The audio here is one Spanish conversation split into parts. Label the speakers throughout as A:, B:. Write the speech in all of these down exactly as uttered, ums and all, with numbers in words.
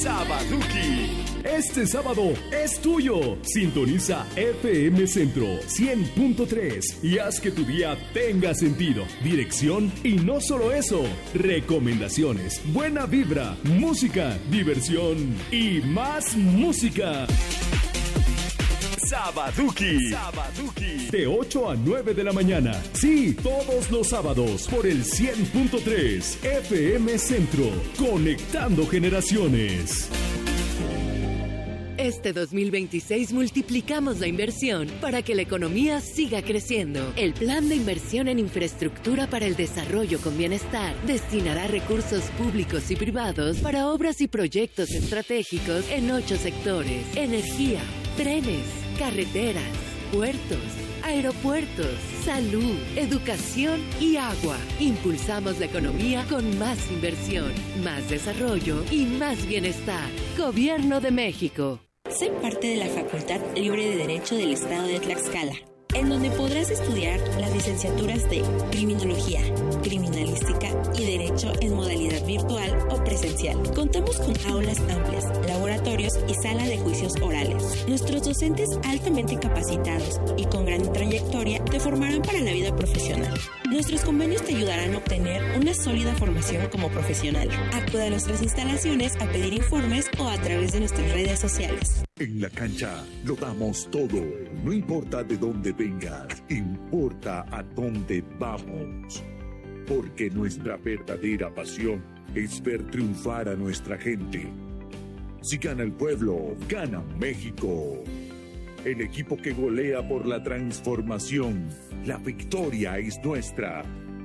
A: Sabaduki. Este sábado es tuyo. Sintoniza F M Centro cien punto tres y haz que tu día tenga sentido, dirección y no solo eso, recomendaciones, buena vibra, música, diversión y más música. Sabaduki. Sabaduki. De ocho a nueve de la mañana. Sí, todos los sábados por el cien punto tres F M Centro. Conectando generaciones.
B: Este dos mil veintiséis multiplicamos la inversión para que la economía siga creciendo. El Plan de Inversión en Infraestructura para el Desarrollo con Bienestar destinará recursos públicos y privados para obras y proyectos estratégicos en ocho sectores: energía, trenes, carreteras, puertos, aeropuertos, salud, educación y agua. Impulsamos la economía con más inversión, más desarrollo y más bienestar. Gobierno de México.
C: Sé parte de la Facultad Libre de Derecho del Estado de Tlaxcala, en donde podrás estudiar las licenciaturas de Criminología, Criminalística y Derecho en modalidad virtual o presencial. Contamos con aulas amplias, laboratorios y sala de juicios orales. Nuestros docentes altamente capacitados y con gran trayectoria te formarán para la vida profesional. Nuestros convenios te ayudarán a obtener una sólida formación como profesional. Acude a nuestras instalaciones a pedir informes o a través de nuestras redes sociales.
D: En la cancha lo damos todo. No importa de dónde vengas, importa a dónde vamos. Porque nuestra verdadera pasión es ver triunfar a nuestra gente. Si gana el pueblo, gana México. El equipo que golea por la transformación. La victoria es nuestra.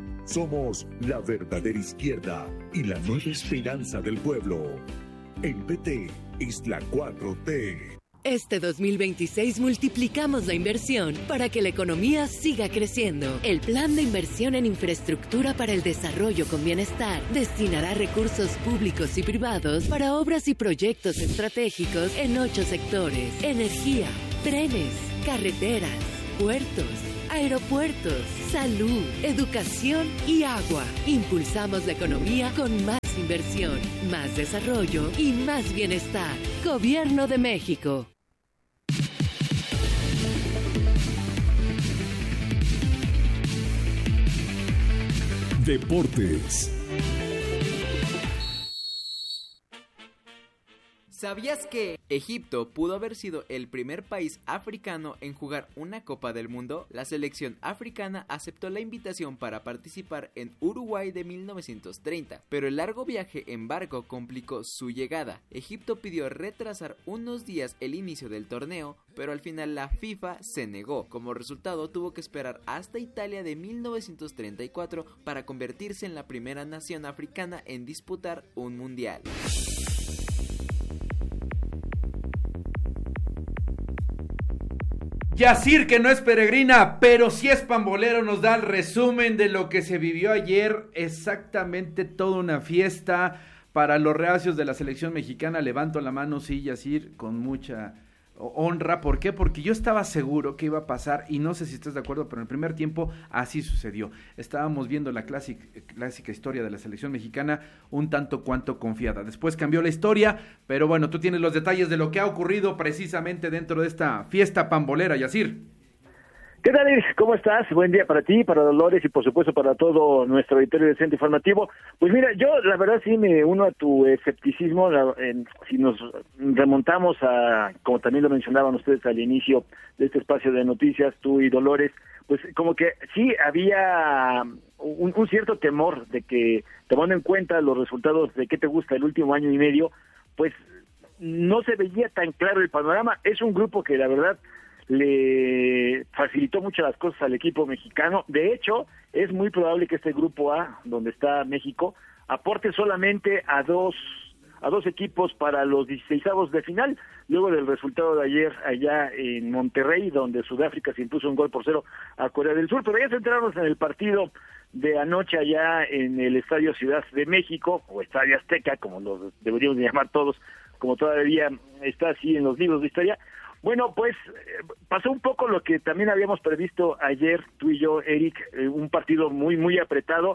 D: Somos la verdadera izquierda y la nueva esperanza del pueblo. El P T es la cuatro T.
B: Este dos mil veintiséis multiplicamos la inversión para que la economía siga creciendo. El Plan de Inversión en Infraestructura para el Desarrollo con Bienestar destinará recursos públicos y privados para obras y proyectos estratégicos en ocho sectores: energía, trenes, carreteras, puertos, aeropuertos, salud, educación y agua. Impulsamos la economía con más inversión, más desarrollo y más bienestar. Gobierno de México.
A: Deportes.
E: ¿Sabías que Egipto pudo haber sido el primer país africano en jugar una Copa del Mundo? La selección africana aceptó la invitación para participar en Uruguay de mil novecientos treinta, pero el largo viaje en barco complicó su llegada. Egipto pidió retrasar unos días el inicio del torneo, pero al final la FIFA se negó. Como resultado, tuvo que esperar hasta Italia de mil novecientos treinta y cuatro para convertirse en la primera nación africana en disputar un mundial.
F: Yacir, que no es peregrina, pero sí es pambolero, nos da el resumen de lo que se vivió ayer. Exactamente toda una fiesta para los reacios de la selección mexicana. Levanto la mano, sí, Yacir, con mucha honra. ¿Por qué? Porque yo estaba seguro que iba a pasar, y no sé si estás de acuerdo, pero en el primer tiempo así sucedió. Estábamos viendo la clásica, clásica historia de la selección mexicana un tanto cuanto confiada. Después cambió la historia, pero bueno, tú tienes los detalles de lo que ha ocurrido precisamente dentro de esta fiesta pambolera, Yacir.
G: ¿Qué tal, Luis? ¿Cómo estás? Buen día para ti, para Dolores y por supuesto para todo nuestro auditorio del Centro Informativo. Pues mira, yo la verdad sí me uno a tu escepticismo. La, eh, si nos remontamos a, como también lo mencionaban ustedes al inicio de este espacio de noticias, tú y Dolores, pues como que sí había un, un cierto temor de que, tomando en cuenta los resultados de qué te gusta el último año y medio, pues no se veía tan claro el panorama. Es un grupo que la verdad le facilitó mucho las cosas al equipo mexicano. De hecho, es muy probable que este grupo A, donde está México, aporte solamente a dos a dos equipos para los dieciseisavos de final, luego del resultado de ayer allá en Monterrey, donde Sudáfrica se impuso un gol por cero a Corea del Sur. Pero ya centrarnos en el partido de anoche allá en el Estadio Ciudad de México, o Estadio Azteca, como lo deberíamos llamar todos, como todavía está así en los libros de historia. Bueno, pues pasó un poco lo que también habíamos previsto ayer, tú y yo, Eric, eh, un partido muy, muy apretado,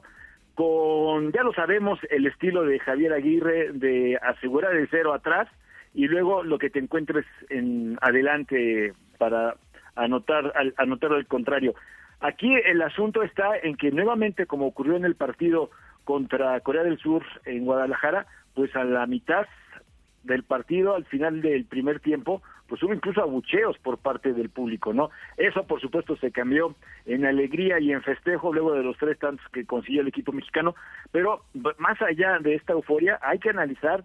G: con, ya lo sabemos, el estilo de Javier Aguirre de asegurar el cero atrás y luego lo que te encuentres en adelante para anotar, al, anotar al contrario. Aquí el asunto está en que nuevamente, como ocurrió en el partido contra Corea del Sur en Guadalajara, pues a la mitad del partido, al final del primer tiempo, pues hubo incluso abucheos por parte del público, ¿no? Eso, por supuesto, se cambió en alegría y en festejo luego de los tres tantos que consiguió el equipo mexicano, pero más allá de esta euforia, hay que analizar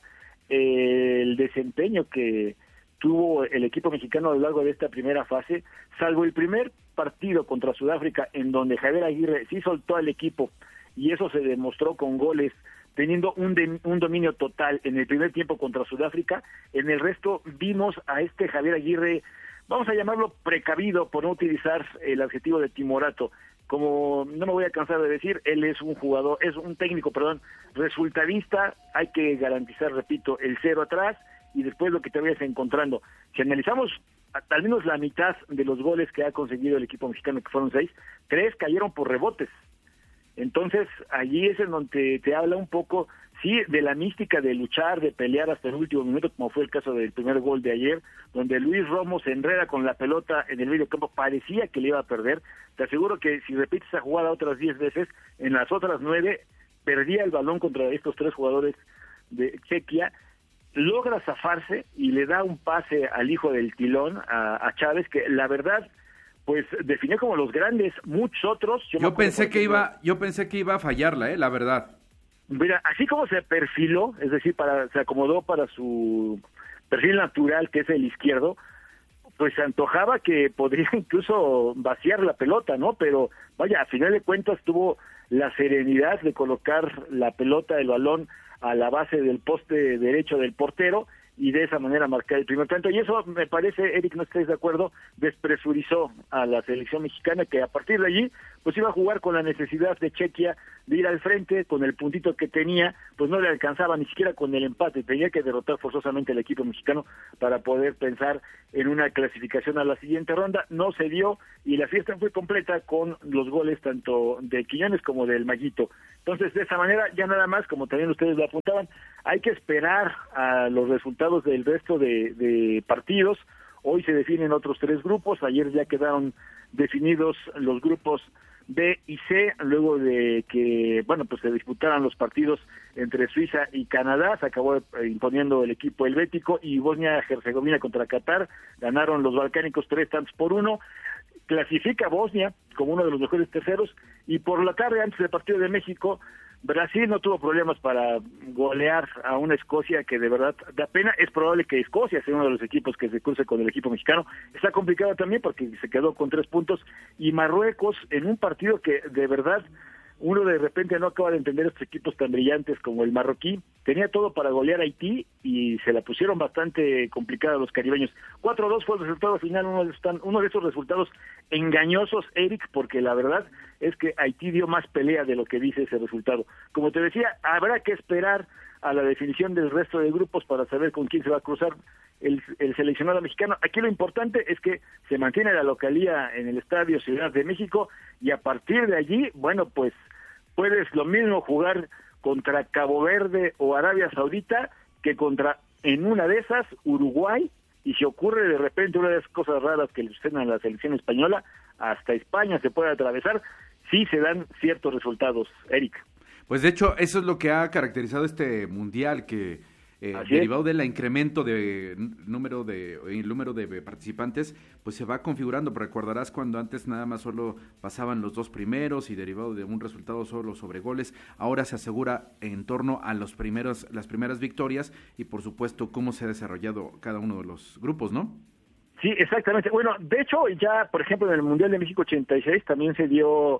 G: eh, el desempeño que tuvo el equipo mexicano a lo largo de esta primera fase, salvo el primer partido contra Sudáfrica, en donde Javier Aguirre sí soltó al equipo, y eso se demostró con goles, teniendo un, de, un dominio total en el primer tiempo contra Sudáfrica. En el resto vimos a este Javier Aguirre, vamos a llamarlo precavido, por no utilizar el adjetivo de timorato. Como no me voy a cansar de decir, él es un jugador, es un técnico, perdón, resultadista. Hay que garantizar, repito, el cero atrás y después lo que te vayas encontrando. Si analizamos al menos la mitad de los goles que ha conseguido el equipo mexicano, que fueron seis, tres cayeron por rebotes. Entonces, allí es en donde te, te habla un poco, sí, de la mística de luchar, de pelear hasta el último minuto, como fue el caso del primer gol de ayer, donde Luis Romo se enreda con la pelota en el medio campo, parecía que le iba a perder. Te aseguro que si repites esa jugada otras diez veces, en las otras nueve, perdía el balón contra estos tres jugadores de Chequia, logra zafarse y le da un pase al hijo del Tilón, a, a Chávez, que la verdad, pues definió como los grandes. Muchos otros,
F: yo, yo pensé que iba yo pensé que iba a fallarla, eh la verdad.
G: Mira, así como se perfiló, es decir, para se acomodó para su perfil natural, que es el izquierdo, pues se antojaba que podría incluso vaciar la pelota, ¿no? Pero vaya, a final de cuentas tuvo la serenidad de colocar la pelota, el balón, a la base del poste derecho del portero, y de esa manera marcar el primer tanto. Y eso, me parece, Eric, no estés de acuerdo, despresurizó a la selección mexicana, que a partir de allí pues iba a jugar con la necesidad de Chequia de ir al frente, con el puntito que tenía, pues no le alcanzaba ni siquiera con el empate, tenía que derrotar forzosamente al equipo mexicano para poder pensar en una clasificación a la siguiente ronda. No se dio, y la fiesta fue completa con los goles tanto de Quiñones como del Maguito. Entonces, de esa manera, ya nada más, como también ustedes lo apuntaban, hay que esperar a los resultados del resto de, de partidos. Hoy se definen otros tres grupos, ayer ya quedaron definidos los grupos B y C, luego de que, bueno, pues se disputaran los partidos entre Suiza y Canadá, se acabó imponiendo el equipo helvético, y Bosnia-Herzegovina contra Qatar, ganaron los balcánicos tres tantos por uno. Clasifica Bosnia como uno de los mejores terceros, y por la tarde, antes del partido de México, Brasil no tuvo problemas para golear a una Escocia que de verdad da pena. Es probable que Escocia sea uno de los equipos que se cruce con el equipo mexicano. Está complicado también porque se quedó con tres puntos. Y Marruecos, en un partido que de verdad uno de repente no acaba de entender estos equipos tan brillantes como el marroquí, tenía todo para golear a Haití y se la pusieron bastante complicada a los caribeños. cuatro a dos fue el resultado final, uno de, esos, uno de esos resultados engañosos, Eric, porque la verdad es que Haití dio más pelea de lo que dice ese resultado. Como te decía, habrá que esperar a la definición del resto de grupos para saber con quién se va a cruzar el, el seleccionado mexicano. Aquí lo importante es que se mantiene la localía en el Estadio Ciudad de México, y a partir de allí, bueno, pues puedes lo mismo jugar contra Cabo Verde o Arabia Saudita que contra, en una de esas, Uruguay, y si ocurre de repente una de esas cosas raras que le suceden a la selección española, hasta España se puede atravesar, sí se dan ciertos resultados, Eric.
F: Pues de hecho, eso es lo que ha caracterizado este mundial, que eh, derivado del incremento de número de el número de participantes, pues se va configurando. Recordarás cuando antes nada más solo pasaban los dos primeros y derivado de un resultado solo sobre goles, ahora se asegura en torno a los primeros las primeras victorias, y por supuesto cómo se ha desarrollado cada uno de los grupos, ¿no?
G: Sí, exactamente. Bueno, de hecho, ya por ejemplo en el Mundial de México ochenta y seis también se dio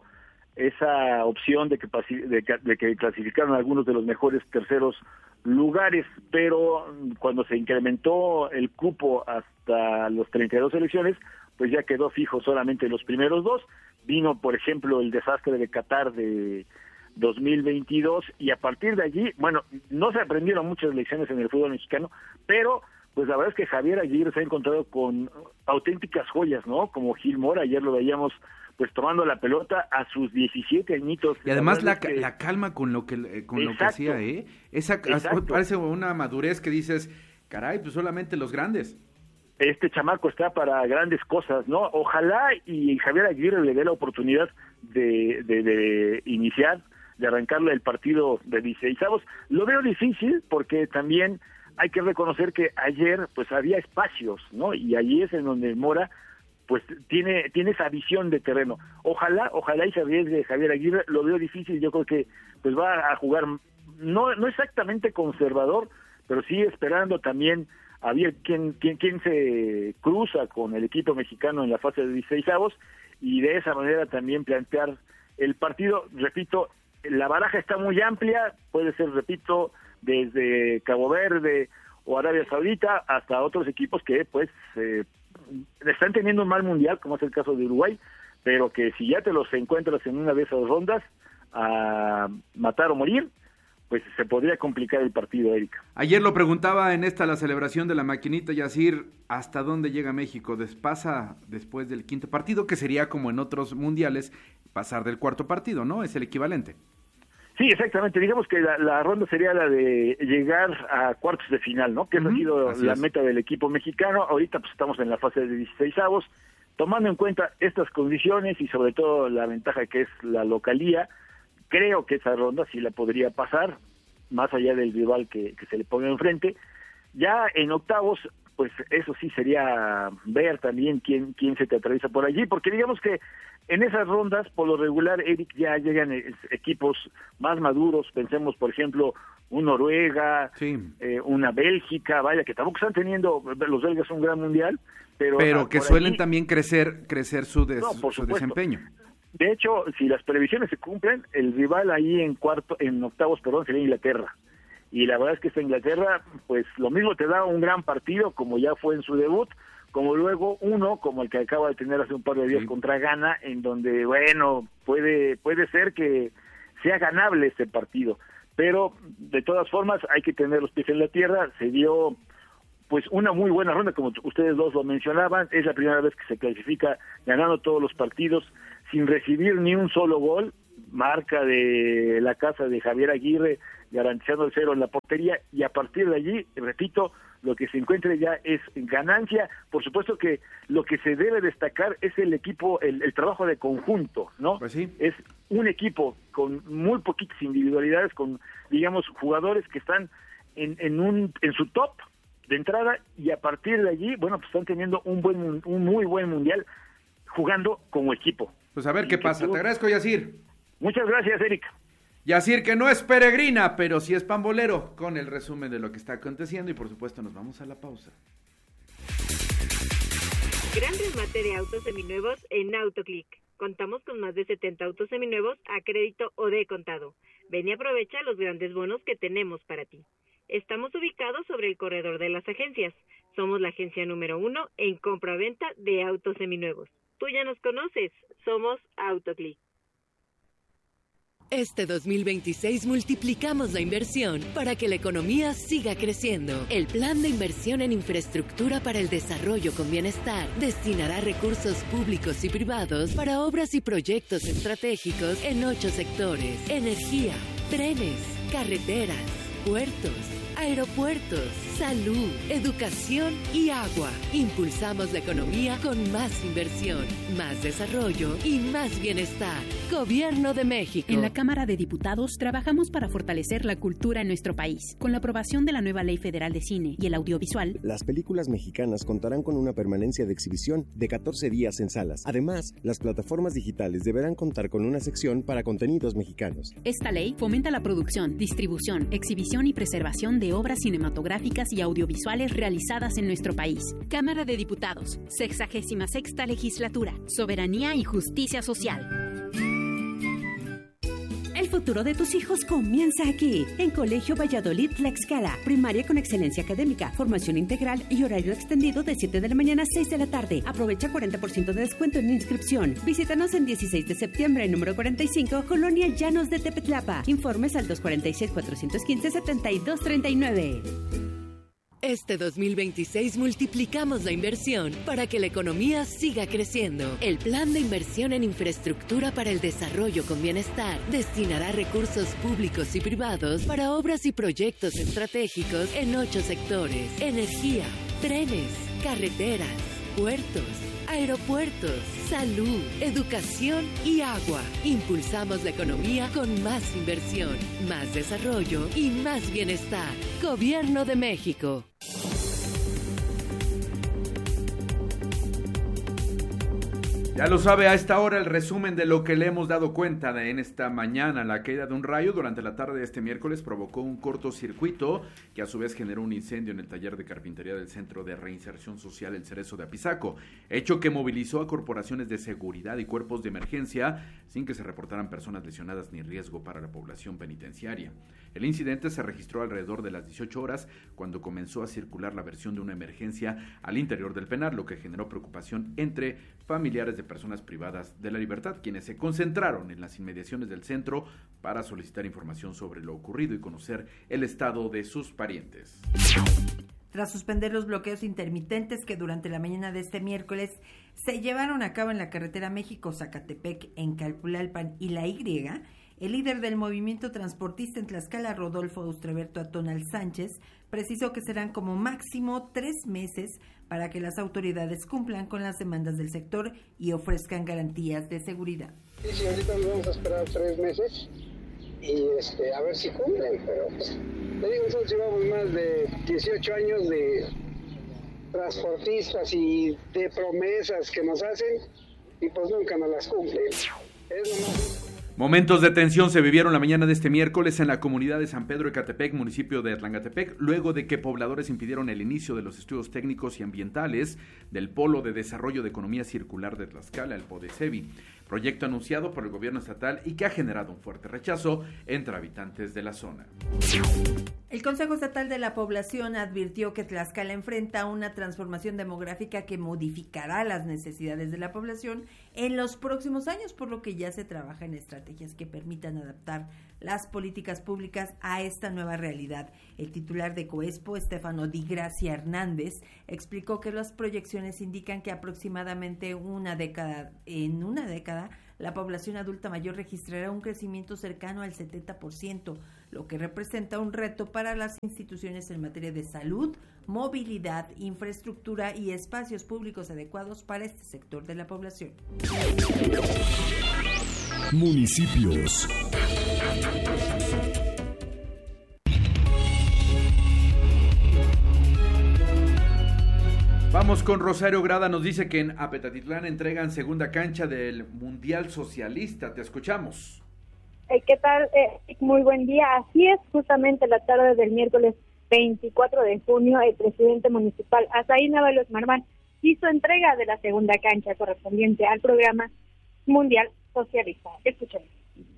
G: esa opción de que, de que, de que clasificaron algunos de los mejores terceros lugares, pero cuando se incrementó el cupo hasta los treinta y dos selecciones, pues ya quedó fijo solamente los primeros dos. Vino, por ejemplo, el desastre de Qatar de dos mil veintidós, y a partir de allí, bueno, no se aprendieron muchas lecciones en el fútbol mexicano, pero pues la verdad es que Javier Aguirre se ha encontrado con auténticas joyas, ¿no? Como Gil Mora, ayer lo veíamos pues tomando la pelota a sus diecisiete añitos.
F: Y además la,
G: que...
F: la calma con lo que con lo que hacía, ¿eh? Esa Exacto. Parece una madurez que dices, caray, pues solamente los grandes.
G: Este chamaco está para grandes cosas, ¿no? Ojalá y Javier Aguirre le dé la oportunidad de, de, de iniciar, de arrancarle el partido de dieciseisavos. Lo veo difícil porque también hay que reconocer que ayer pues había espacios, ¿no? Y allí es en donde Mora pues tiene tiene esa visión de terreno. Ojalá, ojalá y se arriesgue Javier Aguirre, lo veo difícil, yo creo que pues va a jugar no no exactamente conservador, pero sí esperando también a ver quién quién quién se cruza con el equipo mexicano en la fase de dieciseisavos y de esa manera también plantear el partido. Repito, la baraja está muy amplia, puede ser, repito, desde Cabo Verde o Arabia Saudita hasta otros equipos que pues eh, están teniendo un mal mundial, como es el caso de Uruguay, pero que si ya te los encuentras en una de esas rondas a matar o morir, pues se podría complicar el partido, Erika.
F: Ayer lo preguntaba en esta la celebración de la maquinita, Yacir, ¿hasta dónde llega México? ¿Pasa después del quinto partido, que sería como en otros mundiales, pasar del cuarto partido, ¿no? Es el equivalente. Sí,
G: exactamente. Digamos que la, la ronda sería la de llegar a cuartos de final, ¿no? Que uh-huh. esa ha sido Así la es. meta del equipo mexicano. Ahorita pues estamos en la fase de dieciseisavos. Tomando en cuenta estas condiciones y sobre todo la ventaja que es la localía, creo que esa ronda sí la podría pasar, más allá del rival que, que se le ponga enfrente. Ya en octavos, pues eso sí sería ver también quién quién se te atraviesa por allí, porque digamos que en esas rondas, por lo regular, Eric, ya llegan equipos más maduros. Pensemos, por ejemplo, un Noruega, sí. eh, una Bélgica, vaya, que tampoco están teniendo, los belgas un gran mundial, pero...
F: Pero que suelen allí también crecer crecer su, des, no, su desempeño.
G: De hecho, si las previsiones se cumplen, el rival ahí en cuarto, en octavos, perdón, sería Inglaterra. Y la verdad es que esta Inglaterra, pues lo mismo te da un gran partido, como ya fue en su debut, como luego uno, como el que acaba de tener hace un par de días sí. contra Ghana, en donde, bueno, puede puede ser que sea ganable este partido. Pero, de todas formas, hay que tener los pies en la tierra. Se dio, pues, una muy buena ronda, como ustedes dos lo mencionaban. Es la primera vez que se clasifica ganando todos los partidos sin recibir ni un solo gol. Marca de la casa de Javier Aguirre, garantizando el cero en la portería, y a partir de allí, repito, lo que se encuentre ya es ganancia. Por supuesto que lo que se debe destacar es el equipo, el, el trabajo de conjunto, ¿no?
F: Pues sí.
G: Es un equipo con muy poquitas individualidades, con, digamos, jugadores que están en, en un en su top de entrada, y a partir de allí, bueno, pues están teniendo un buen un muy buen mundial jugando como equipo.
F: Pues a ver qué pasa. Tú... Te agradezco, Yacir.
G: Muchas gracias, Erika.
F: Yacir, que no es peregrina, pero sí es pambolero, con el resumen de lo que está aconteciendo, y por supuesto nos vamos a la pausa.
H: Gran remate de autos seminuevos en AutoClick. Contamos con más de setenta autos seminuevos a crédito o de contado. Ven y aprovecha los grandes bonos que tenemos para ti. Estamos ubicados sobre el corredor de las agencias. Somos la agencia número uno en compra-venta de autos seminuevos. Tú ya nos conoces, somos AutoClick.
B: Este dos mil veintiséis multiplicamos la inversión para que la economía siga creciendo. El Plan de Inversión en Infraestructura para el Desarrollo con Bienestar destinará recursos públicos y privados para obras y proyectos estratégicos en ocho sectores: energía, trenes, carreteras, puertos, aeropuertos, salud, educación y agua. Impulsamos la economía con más inversión, más desarrollo y más bienestar. Gobierno de México.
I: En la Cámara de Diputados trabajamos para fortalecer la cultura en nuestro país. Con la aprobación de la nueva Ley Federal de Cine y el audiovisual,
J: las películas mexicanas contarán con una permanencia de exhibición de catorce días en salas. Además, las plataformas digitales deberán contar con una sección para contenidos mexicanos.
I: Esta ley fomenta la producción, distribución, exhibición y preservación de obras cinematográficas y audiovisuales realizadas en nuestro país. Cámara de Diputados, sexagésima sexta Legislatura, Soberanía y Justicia Social.
K: El futuro de tus hijos comienza aquí, en Colegio Valladolid Tlaxcala. Primaria con excelencia académica, formación integral y horario extendido de siete de la mañana a seis de la tarde. Aprovecha cuarenta por ciento de descuento en inscripción. Visítanos en dieciséis de septiembre, número cuarenta y cinco, Colonia Llanos de Tepetlapa. Informes al dos cuatro seis, cuatro uno cinco, siete dos tres nueve.
B: Este dos mil veintiséis multiplicamos la inversión para que la economía siga creciendo. El Plan de Inversión en Infraestructura para el Desarrollo con Bienestar destinará recursos públicos y privados para obras y proyectos estratégicos en ocho sectores: energía, trenes, carreteras, puertos, aeropuertos, salud, educación y agua. Impulsamos la economía con más inversión, más desarrollo y más bienestar. Gobierno de México.
F: Ya lo sabe, a esta hora el resumen de lo que le hemos dado cuenta de en esta mañana. La caída de un rayo durante la tarde de este miércoles provocó un cortocircuito que a su vez generó un incendio en el taller de carpintería del Centro de Reinserción Social El Cerezo de Apizaco, hecho que movilizó a corporaciones de seguridad y cuerpos de emergencia sin que se reportaran personas lesionadas ni riesgo para la población penitenciaria. El incidente se registró alrededor de las dieciocho horas cuando comenzó a circular la versión de una emergencia al interior del penal, lo que generó preocupación entre familiares de personas privadas de la libertad, quienes se concentraron en las inmediaciones del centro para solicitar información sobre lo ocurrido y conocer el estado de sus parientes.
L: Tras suspender los bloqueos intermitentes que durante la mañana de este miércoles se llevaron a cabo en la carretera México-Zacatepec, en Calpulalpan y La Y, el líder del movimiento transportista en Tlaxcala, Rodolfo Austreberto Atonal Sánchez, precisó que serán como máximo tres meses para que las autoridades cumplan con las demandas del sector y ofrezcan garantías de seguridad.
M: Sí, sí, ahorita nos vamos a esperar tres meses y este, a ver si cumplen, pero pues, le digo, nosotros llevamos más de dieciocho años de transportistas y de promesas que nos hacen y pues nunca nos las cumplen. Es lo más...
F: Momentos de tensión se vivieron la mañana de este miércoles en la comunidad de San Pedro Ecatepec, municipio de Atlangatepec, luego de que pobladores impidieron el inicio de los estudios técnicos y ambientales del Polo de Desarrollo de Economía Circular de Tlaxcala, el PODECEBI, proyecto anunciado por el gobierno estatal y que ha generado un fuerte rechazo entre habitantes de la zona.
L: El Consejo Estatal de la Población advirtió que Tlaxcala enfrenta una transformación demográfica que modificará las necesidades de la población en los próximos años, por lo que ya se trabaja en estrategias que permitan adaptar las políticas públicas a esta nueva realidad. El titular de COESPO, Estefano Di Gracia Hernández, explicó que las proyecciones indican que aproximadamente una década, en una década, la población adulta mayor registrará un crecimiento cercano al setenta por ciento, lo que representa un reto para las instituciones en materia de salud, movilidad, infraestructura y espacios públicos adecuados para este sector de la población.
A: Municipios.
F: Vamos con Rosario Grada, nos dice que en Apetatitlán entregan segunda cancha del Mundial Socialista. Te escuchamos.
N: Eh, ¿Qué tal? Eh, muy buen día. Así es, justamente la tarde del miércoles veinticuatro de junio, el presidente municipal Azaí Ábalos Marván hizo entrega de la segunda cancha correspondiente al programa Mundial Socialista. Escuchemos.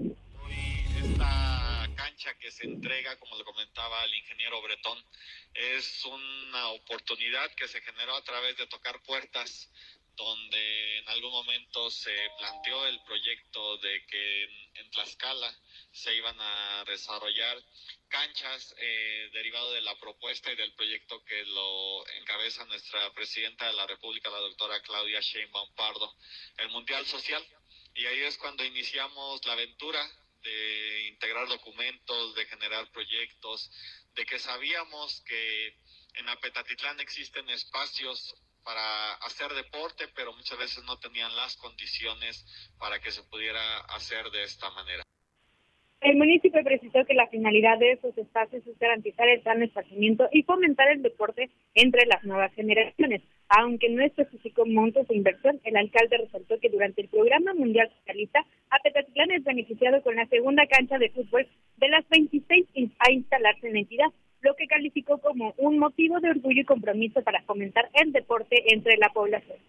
O: Esta cancha que se entrega, como le comentaba el ingeniero Bretón, es una oportunidad que se generó a través de tocar puertas, donde en algún momento se planteó el proyecto de que en Tlaxcala se iban a desarrollar canchas eh, derivado de la propuesta y del proyecto que lo encabeza nuestra presidenta de la República, la doctora Claudia Sheinbaum Pardo, el Mundial Social. Y ahí es cuando iniciamos la aventura de integrar documentos, de generar proyectos, de que sabíamos que en Apetatitlán existen espacios para hacer deporte, pero muchas veces no tenían las condiciones para que se pudiera hacer de esta manera.
N: El municipio precisó que la finalidad de esos espacios es garantizar el sano esparcimiento y fomentar el deporte entre las nuevas generaciones. Aunque no especificó montos de inversión, el alcalde resaltó que durante el programa Mundial Socialista, Apetatitlán es beneficiado con la segunda cancha de fútbol de las veintiséis a instalarse en la entidad, lo que calificó como un motivo de orgullo y compromiso para fomentar el deporte entre la población.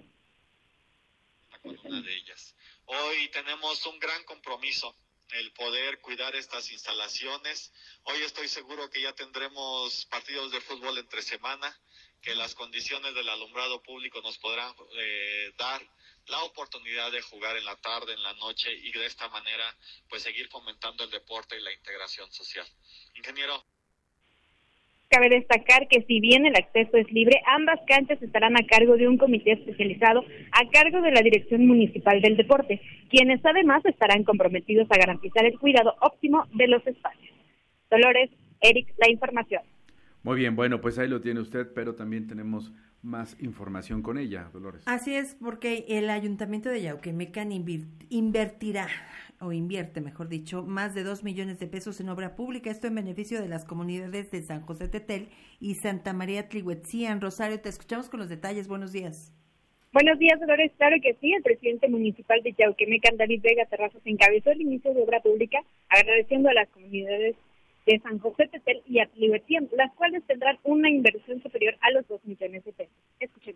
O: Una de ellas. Hoy tenemos un gran compromiso, el poder cuidar estas instalaciones. Hoy estoy seguro que ya tendremos partidos de fútbol entre semana, que las condiciones del alumbrado público nos podrán eh, dar la oportunidad de jugar en la tarde, en la noche, y de esta manera pues seguir fomentando el deporte y la integración social. Ingeniero.
N: Cabe destacar que si bien el acceso es libre, ambas canchas estarán a cargo de un comité especializado a cargo de la Dirección Municipal del Deporte, quienes además estarán comprometidos a garantizar el cuidado óptimo de los espacios. Dolores, Eric, la información.
F: Muy bien, bueno, pues ahí lo tiene usted, pero también tenemos más información con ella, Dolores.
L: Así es, porque el Ayuntamiento de Yauquemecan invertirá, o invierte, mejor dicho, más de dos millones de pesos en obra pública, esto en beneficio de las comunidades de San José Tetel y Santa María Tlihuetzían. Rosario, te escuchamos con los detalles, buenos días.
N: Buenos días, Dolores, claro que sí, el presidente municipal de Yauquemecan, David Vega Terrazas, encabezó el inicio de obra pública, agradeciendo a las comunidades de San José Tetel y Tlihuetzían, las cuales tendrán una inversión superior a los dos millones de pesos. Escuchen.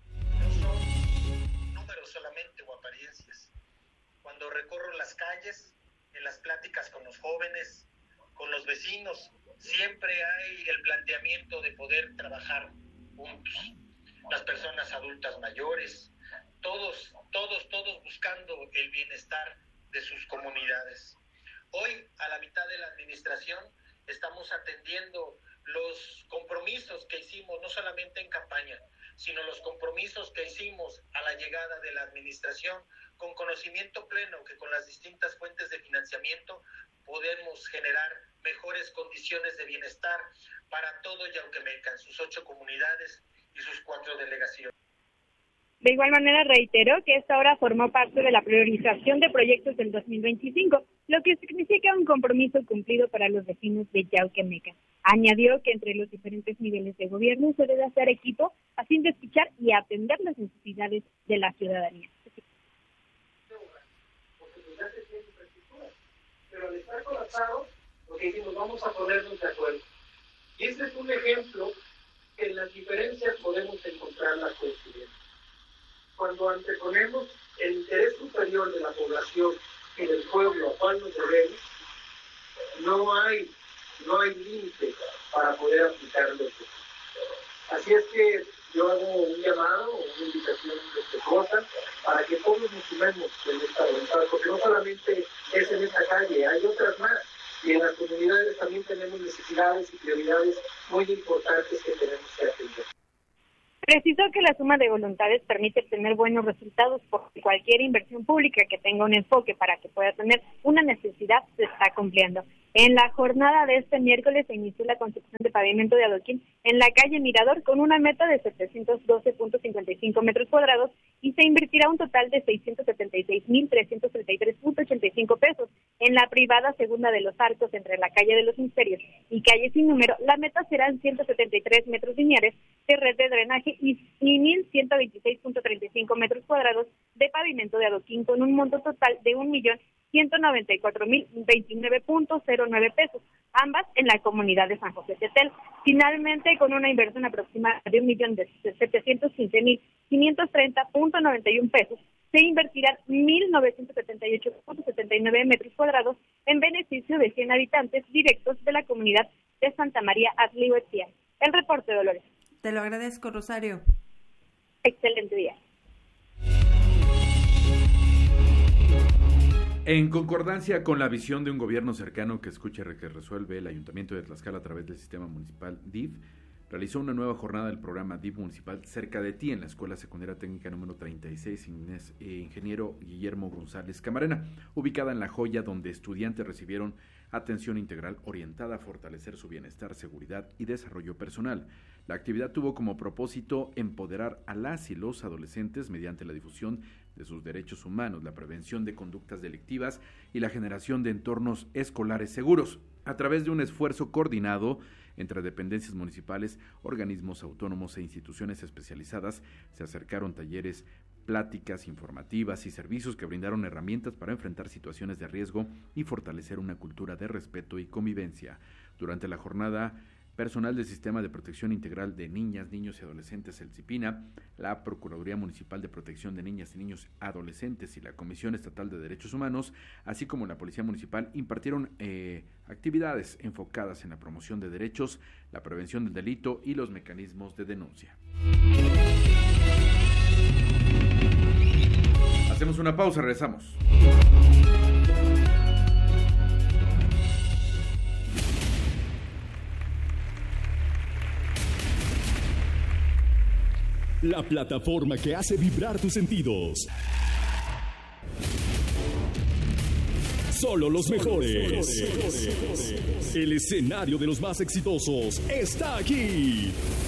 P: Números solamente o apariencias. Cuando recorro las calles, en las pláticas con los jóvenes, con los vecinos, siempre hay el planteamiento de poder trabajar juntos. Las personas adultas mayores, todos, todos, todos buscando el bienestar de sus comunidades. Hoy, a la mitad de la administración, estamos atendiendo los compromisos que hicimos, no solamente en campaña, sino los compromisos que hicimos a la llegada de la administración, con conocimiento pleno que con las distintas fuentes de financiamiento podemos generar mejores condiciones de bienestar para todo Yauquemecan, sus ocho comunidades y sus cuatro delegaciones.
N: De igual manera reiteró que esta obra formó parte de la priorización de proyectos del dos mil veinticinco, lo que significa un compromiso cumplido para los vecinos de Yauquemecan. Añadió que entre los diferentes niveles de gobierno se debe hacer equipo a fin de escuchar y atender las necesidades de la ciudadanía.
P: Pero al estar colapsados, lo que dijimos, vamos a ponernos de acuerdo. Y este es un ejemplo que en las diferencias podemos encontrar la coincidencia. Cuando anteponemos el interés superior de la población y del pueblo a cual nos debemos, no hay, no hay límite para poder aplicarlo. Así es que yo hago un llamado, una invitación respetuosa para que todos nos sumemos en esta voluntad, porque no solamente es en esta calle, hay otras más, y en las comunidades también tenemos necesidades y prioridades muy importantes que tenemos que atender.
N: Precisó que la suma de voluntades permite obtener buenos resultados porque cualquier inversión pública que tenga un enfoque para que pueda tener una necesidad se está cumpliendo. En la jornada de este miércoles se inició la construcción de pavimento de adoquín en la calle Mirador con una meta de setecientos doce punto cincuenta y cinco metros cuadrados y se invertirá un total de seiscientos setenta y seis mil trescientos treinta y tres punto ochenta y cinco pesos. En la privada segunda de los Arcos entre la calle de los Misterios y calle Sin Número, la meta serán ciento setenta y tres metros lineales de red de drenaje y mil ciento veintiséis punto treinta y cinco metros cuadrados de pavimento de adoquín con un monto total de un millón ciento noventa y cuatro mil veintinueve punto cero nueve pesos, ambas en la comunidad de San José Tetel. Finalmente, con una inversión aproximada de un millón setecientos quince mil quinientos treinta punto noventa y uno pesos, se invertirán mil novecientos setenta y ocho punto setenta y nueve metros cuadrados en beneficio de cien habitantes directos de la comunidad de Santa María Tlihuetzían. El reporte, Dolores.
L: Te lo agradezco, Rosario.
N: Excelente día.
F: En concordancia con la visión de un gobierno cercano que escucha y que resuelve, el Ayuntamiento de Tlaxcala a través del sistema municipal D I F realizó una nueva jornada del programa D I F Municipal Cerca de Ti en la Escuela Secundaria Técnica número treinta y seis, Inés, eh, Ingeniero Guillermo González Camarena, ubicada en La Joya, donde estudiantes recibieron atención integral orientada a fortalecer su bienestar, seguridad y desarrollo personal. La actividad tuvo como propósito empoderar a las y los adolescentes mediante la difusión de sus derechos humanos, la prevención de conductas delictivas y la generación de entornos escolares seguros. A través de un esfuerzo coordinado entre dependencias municipales, organismos autónomos e instituciones especializadas, se acercaron talleres, pláticas informativas y servicios que brindaron herramientas para enfrentar situaciones de riesgo y fortalecer una cultura de respeto y convivencia. Durante la jornada, personal del Sistema de Protección Integral de Niñas, Niños y Adolescentes, el CIPINA, la Procuraduría Municipal de Protección de Niñas y Niños Adolescentes y la Comisión Estatal de Derechos Humanos, así como la Policía Municipal, impartieron eh, actividades enfocadas en la promoción de derechos, la prevención del delito y los mecanismos de denuncia. Hacemos una pausa, regresamos.
A: la plataforma que hace vibrar tus sentidos. Solo los mejores. El escenario de los más exitosos está aquí.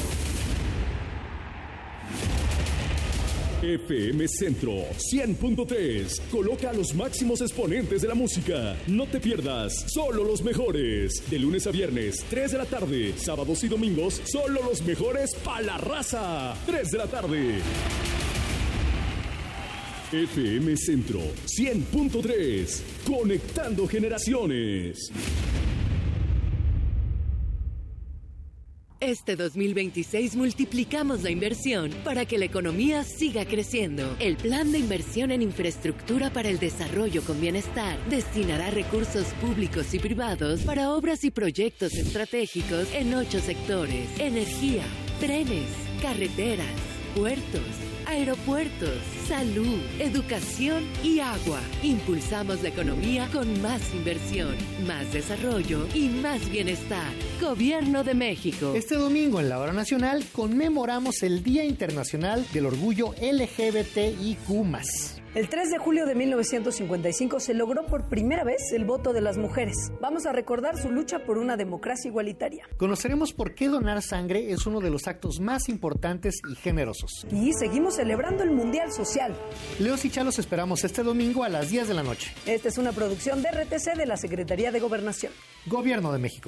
A: F M Centro cien punto tres. Coloca a los máximos exponentes de la música. No te pierdas Solo los mejores. De lunes a viernes, tres de la tarde. Sábados y domingos, solo los mejores pa' la raza. tres de la tarde. F M Centro cien punto tres. Conectando generaciones.
B: Este dos mil veintiséis multiplicamos la inversión para que la economía siga creciendo. El Plan de Inversión en Infraestructura para el Desarrollo con Bienestar destinará recursos públicos y privados para obras y proyectos estratégicos en ocho sectores: energía, trenes, carreteras, puertos, aeropuertos, salud, educación y agua. Impulsamos la economía con más inversión, más desarrollo y más bienestar. Gobierno de México.
Q: Este domingo en la Hora Nacional conmemoramos el Día Internacional del Orgullo L G B T I Q más.
R: El tres de julio de mil novecientos cincuenta y cinco se logró por primera vez el voto de las mujeres. Vamos a recordar su lucha por una democracia igualitaria.
Q: Conoceremos por qué donar sangre es uno de los actos más importantes y generosos.
R: Y seguimos celebrando el Mundial Social.
Q: Leos y Chalos esperamos este domingo a las diez de la noche.
R: Esta es una producción de R T C de la Secretaría de Gobernación.
Q: Gobierno de México.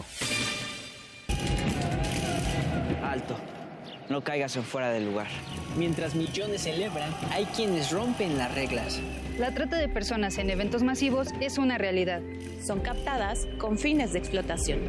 S: Alto. No caigas en fuera del lugar. Mientras millones celebran, hay quienes rompen las reglas.
T: La trata de personas en eventos masivos es una realidad.
U: Son captadas con fines de explotación.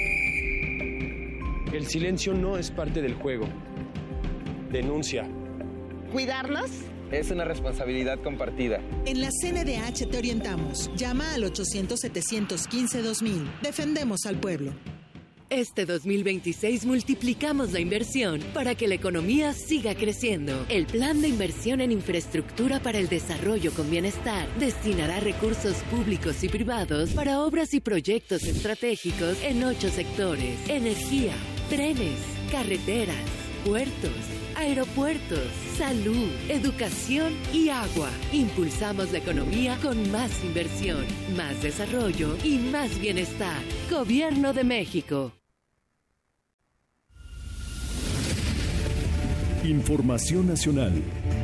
V: El silencio no es parte del juego. Denuncia.
W: ¿Cuidarnos?
V: Es una responsabilidad compartida.
W: En la C N D H te orientamos. Llama al ochocientos, setecientos quince, dos mil. Defendemos al pueblo.
B: Este dos mil veintiséis multiplicamos la inversión para que la economía siga creciendo. El Plan de Inversión en Infraestructura para el Desarrollo con Bienestar destinará recursos públicos y privados para obras y proyectos estratégicos en ocho sectores: energía, trenes, carreteras, puertos, aeropuertos, salud, educación y agua. Impulsamos la economía con más inversión, más desarrollo y más bienestar. Gobierno de México.
A: Información nacional.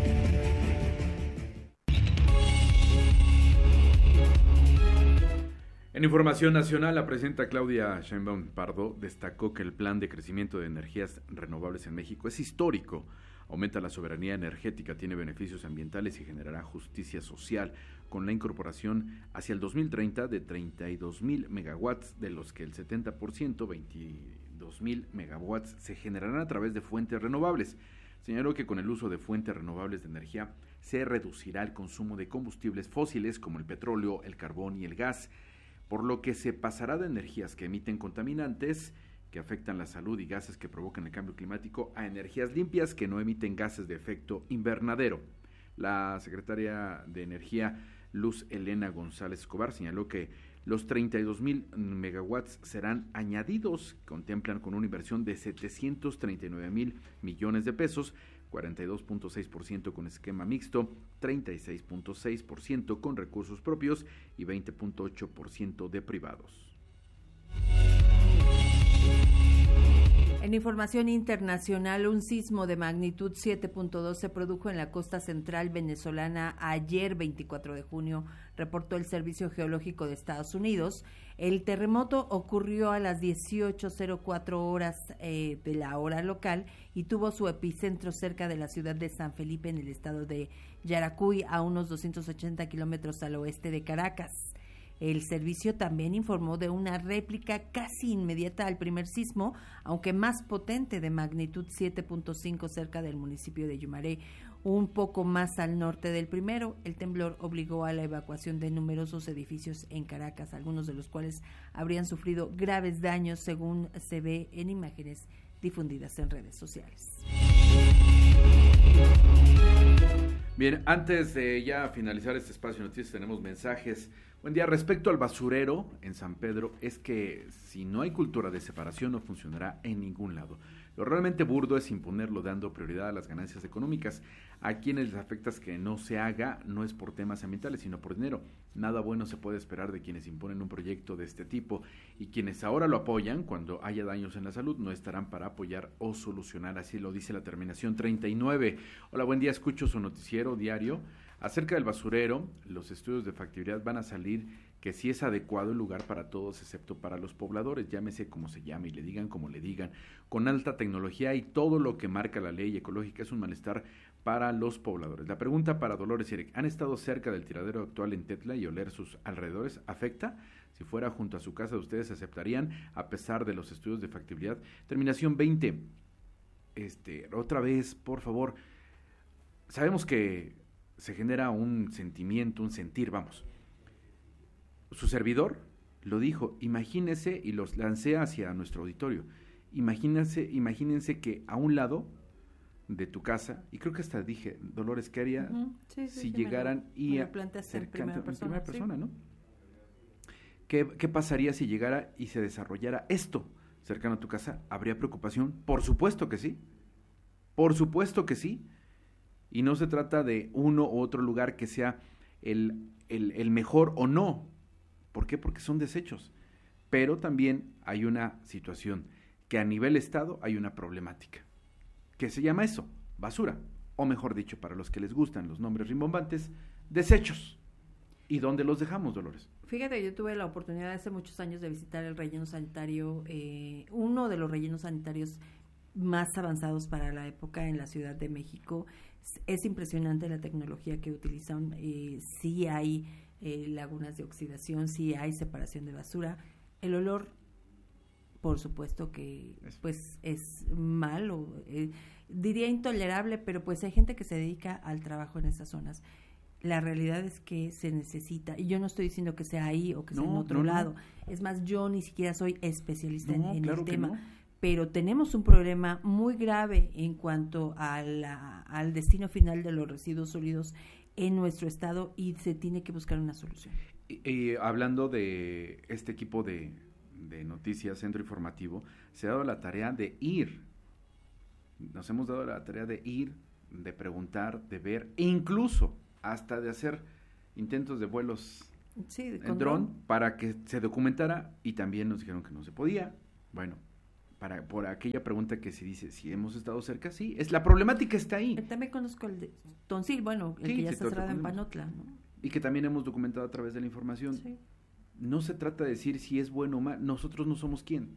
F: En Información Nacional, la presidenta Claudia Sheinbaum Pardo destacó que el plan de crecimiento de energías renovables en México es histórico. Aumenta la soberanía energética, tiene beneficios ambientales y generará justicia social con la incorporación hacia el dos mil treinta de treinta y dos mil megawatts, de los que el setenta por ciento, veintidós mil megawatts, se generarán a través de fuentes renovables. Señaló que con el uso de fuentes renovables de energía se reducirá el consumo de combustibles fósiles como el petróleo, el carbón y el gas, por lo que se pasará de energías que emiten contaminantes, que afectan la salud, y gases que provocan el cambio climático, a energías limpias que no emiten gases de efecto invernadero. La secretaria de Energía, Luz Elena González Escobar, señaló que los treinta y dos mil megawatts serán añadidos, contemplan con una inversión de setecientos treinta y nueve mil millones de pesos, cuarenta y dos punto seis por ciento con esquema mixto, treinta y seis punto seis por ciento con recursos propios y veinte punto ocho por ciento de privados.
L: En información internacional, un sismo de magnitud siete punto dos se produjo en la costa central venezolana ayer, veinticuatro de junio, reportó el Servicio Geológico de Estados Unidos. El terremoto ocurrió a las dieciocho cero cuatro horas eh, de la hora local y tuvo su epicentro cerca de la ciudad de San Felipe, en el estado de Yaracuy, a unos doscientos ochenta kilómetros al oeste de Caracas. El servicio también informó de una réplica casi inmediata al primer sismo, aunque más potente, de magnitud siete punto cinco cerca del municipio de Yumaré, un poco más al norte del primero. El temblor obligó a la evacuación de numerosos edificios en Caracas, algunos de los cuales habrían sufrido graves daños, según se ve en imágenes difundidas en redes sociales.
F: Bien, antes de ya finalizar este espacio de noticias, tenemos mensajes. Buen día. Respecto al basurero en San Pedro, es que si no hay cultura de separación no funcionará en ningún lado. Lo realmente burdo es imponerlo dando prioridad a las ganancias económicas. A quienes les afecta que no se haga no es por temas ambientales, sino por dinero. Nada bueno se puede esperar de quienes imponen un proyecto de este tipo, y quienes ahora lo apoyan cuando haya daños en la salud no estarán para apoyar o solucionar. Así lo dice la terminación treinta y nueve. Hola, buen día, escucho su noticiero diario. Acerca del basurero, los estudios de factibilidad van a salir que sí es adecuado el lugar para todos excepto para los pobladores, llámese como se llame y le digan como le digan, con alta tecnología y todo lo que marca la ley ecológica es un malestar para los pobladores. La pregunta para Dolores y Eric: ¿han estado cerca del tiradero actual en Tetla y oler sus alrededores? ¿Afecta? Si fuera junto a su casa, ¿ustedes aceptarían a pesar de los estudios de factibilidad? Terminación veinte. Este, otra vez, por favor. Sabemos que se genera un sentimiento, un sentir, vamos. Su servidor lo dijo, imagínese, y los lancé hacia nuestro auditorio, imagínense, imagínense que a un lado de tu casa, y creo que hasta dije, Dolores, ¿qué haría
L: uh-huh. sí, sí,
F: si
L: sí,
F: llegaran
L: me lo,
F: y
L: me
F: a,
L: lo planteaste
F: cerca,
L: en primera
F: en
L: persona,
F: primera persona
L: sí.
F: ¿no? ¿Qué, ¿Qué pasaría si llegara y se desarrollara esto cercano a tu casa? ¿Habría preocupación? Por supuesto que sí, por supuesto que sí, y no se trata de uno u otro lugar que sea el, el, el mejor o no. ¿Por qué? Porque son desechos. Pero también hay una situación que a nivel estado hay una problemática. ¿Qué se llama eso? Basura. O mejor dicho, para los que les gustan los nombres rimbombantes, desechos. ¿Y dónde los dejamos, Dolores?
L: Fíjate, yo tuve la oportunidad hace muchos años de visitar el relleno sanitario, eh, uno de los rellenos sanitarios más avanzados para la época en la Ciudad de México. Es impresionante la tecnología que utilizan. Eh, sí hay eh, lagunas de oxidación, sí hay separación de basura. El olor, por supuesto que pues es malo, eh, diría intolerable, pero pues hay gente que se dedica al trabajo en esas zonas. La realidad es que se necesita, y yo no estoy diciendo que sea ahí o que sea
F: no,
L: en otro
F: no,
L: lado.
F: No.
L: Es más, yo ni siquiera soy especialista
F: no,
L: en, en
F: claro
L: el
F: que
L: tema.
F: No.
L: Pero tenemos un problema muy grave en cuanto a la, al destino final de los residuos sólidos en nuestro estado, y se tiene que buscar una solución.
F: Y, y hablando de este equipo de, de noticias, Centro Informativo, se ha dado la tarea de ir, nos hemos dado la tarea de ir, de preguntar, de ver, e incluso hasta de hacer intentos de vuelos
L: sí, de
F: en dron para que se documentara, y también nos dijeron que no se podía. Bueno, para por aquella pregunta que se dice si hemos estado cerca, sí, es la problemática está ahí.
L: También conozco el de Tonsil, bueno, el
F: sí,
L: que ya
F: sí,
L: está cerrado en Panotla, ¿no?
F: Y que también hemos documentado a través de la información.
L: Sí.
F: No se trata de decir si es bueno o mal, nosotros no somos quién.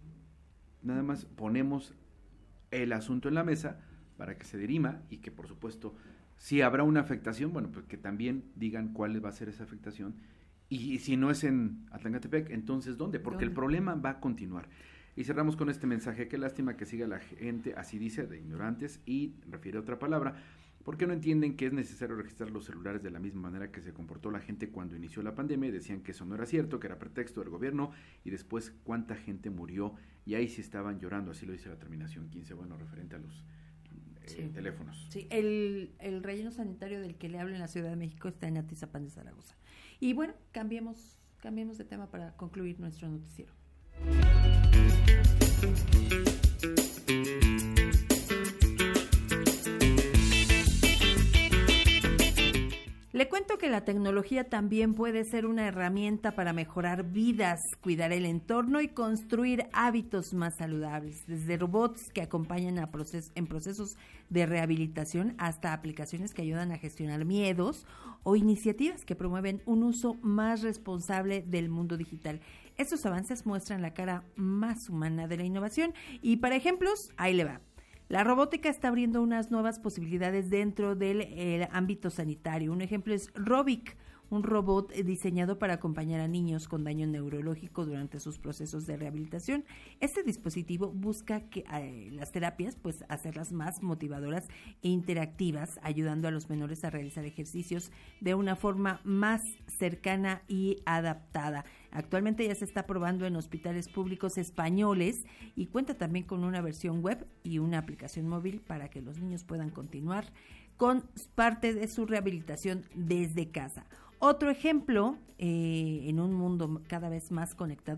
F: Nada más ponemos el asunto en la mesa para que se dirima, y que por supuesto, si habrá una afectación, bueno, pues que también digan cuál va a ser esa afectación, y, y si no es en Atlangatepec, entonces ¿dónde? Porque ¿Dónde? El problema va a continuar. Y cerramos con este mensaje: qué lástima que siga la gente, así dice, de ignorantes, y refiere otra palabra, porque no entienden que es necesario registrar los celulares de la misma manera que se comportó la gente cuando inició la pandemia, y decían que eso no era cierto, que era pretexto del gobierno, y después cuánta gente murió, y ahí sí estaban llorando, así lo dice la terminación quince, bueno, referente a los eh, sí. teléfonos.
L: Sí, el, el relleno sanitario del que le hablo en la Ciudad de México está en Atizapán de Zaragoza. Y bueno, cambiemos, cambiemos de tema para concluir nuestro noticiero. Le cuento que la tecnología también puede ser una herramienta para mejorar vidas, cuidar el entorno y construir hábitos más saludables, desde robots que acompañan a proces- en procesos de rehabilitación hasta aplicaciones que ayudan a gestionar miedos o iniciativas que promueven un uso más responsable del mundo digital. Estos avances muestran la cara más humana de la innovación, y para ejemplos, ahí le va. La robótica está abriendo unas nuevas posibilidades dentro del el ámbito sanitario. Un ejemplo es Robic, un robot diseñado para acompañar a niños con daño neurológico durante sus procesos de rehabilitación. Este dispositivo busca que eh, las terapias, pues, hacerlas más motivadoras e interactivas, ayudando a los menores a realizar ejercicios de una forma más cercana y adaptada. Actualmente ya se está probando en hospitales públicos españoles y cuenta también con una versión web y una aplicación móvil para que los niños puedan continuar con parte de su rehabilitación desde casa. Otro ejemplo, eh, en un mundo cada vez más conectado,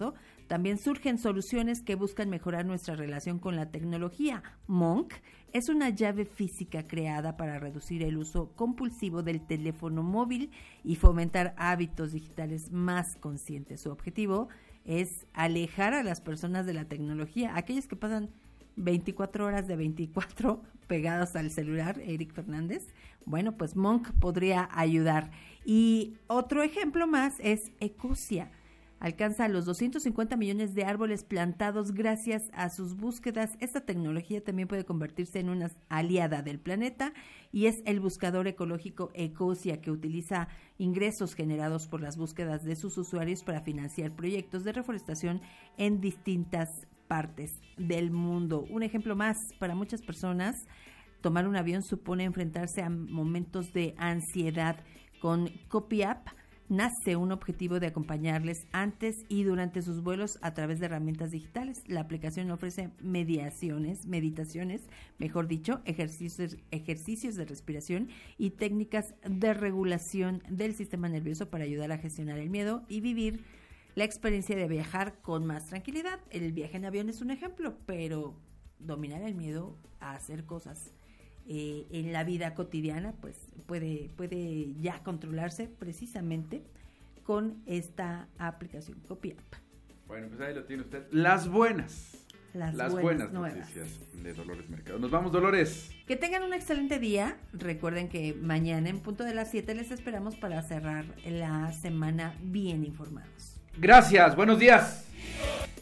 L: También surgen soluciones que buscan mejorar nuestra relación con la tecnología. Monk es una llave física creada para reducir el uso compulsivo del teléfono móvil y fomentar hábitos digitales más conscientes. Su objetivo es alejar a las personas de la tecnología, aquellos que pasan veinticuatro horas de veinticuatro pegados al celular, Eric Fernández. Bueno, pues Monk podría ayudar. Y otro ejemplo más es Ecosia. Alcanza los doscientos cincuenta millones de árboles plantados gracias a sus búsquedas. Esta tecnología también puede convertirse en una aliada del planeta y es el buscador ecológico Ecosia, que utiliza ingresos generados por las búsquedas de sus usuarios para financiar proyectos de reforestación en distintas partes del mundo. Un ejemplo más, para muchas personas, tomar un avión supone enfrentarse a momentos de ansiedad. Con CopyApp nace un objetivo de acompañarles antes y durante sus vuelos a través de herramientas digitales. La aplicación ofrece mediaciones, meditaciones, mejor dicho, ejercicios, ejercicios de respiración y técnicas de regulación del sistema nervioso para ayudar a gestionar el miedo y vivir la experiencia de viajar con más tranquilidad. El viaje en avión es un ejemplo, pero dominar el miedo a hacer cosas Eh, en la vida cotidiana, pues puede, puede ya controlarse precisamente con esta aplicación CopyApp.
F: Bueno, pues ahí lo tiene usted. Las buenas.
L: Las,
F: Las
L: buenas,
F: buenas,
L: nuevas.
F: noticias de Dolores Mercado. Nos vamos, Dolores.
L: Que tengan un excelente día. Recuerden que mañana en punto de las siete les esperamos para cerrar la semana bien informados.
F: Gracias, buenos días.